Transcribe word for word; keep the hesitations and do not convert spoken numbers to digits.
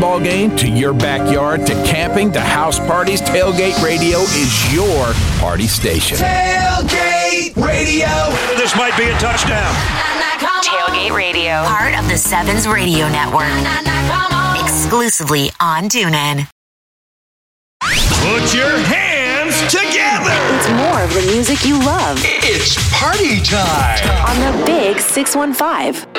ball game to your backyard to camping to house parties, Tailgate Radio is your party station. Tailgate Radio. This might be a touchdown. Tailgate Radio, part of the Sevens Radio Network, exclusively on TuneIn. Put your hands together. It's more of the music you love. It's party time on the Big six one five.